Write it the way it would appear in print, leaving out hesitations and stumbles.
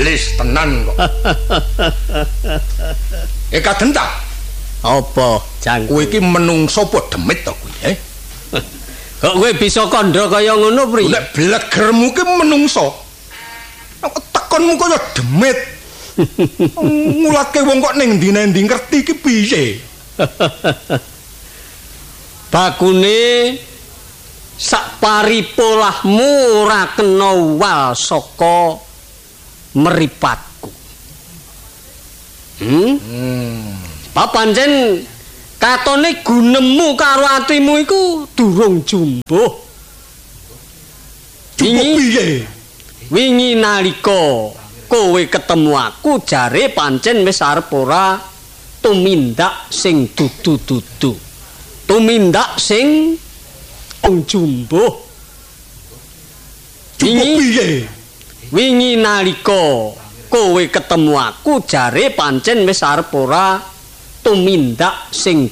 alis tenan kok. Kaden ta? Apa, Jang? Kowe iki menungso apa demit to kuwi, Kok kowe bisa kandha kaya ngono, Pri? Nek blegermu ki menungso. Tekonmu kaya demit. Ngulatke wong kok ning ndi-endi ngerti ki piye? Bakune sak paripolahmu ora kena wal saka mripatku. Papancen katone gunemu karo atimu iku durung jumbuh. Wingi nalika kowe ketemu aku jare pancen wis arep ora tumindak sing dudu-dudu. Tumindak sing jumbuh. Wingi nalika kowe ketemu aku jare pancen wis arep ora tumindak sing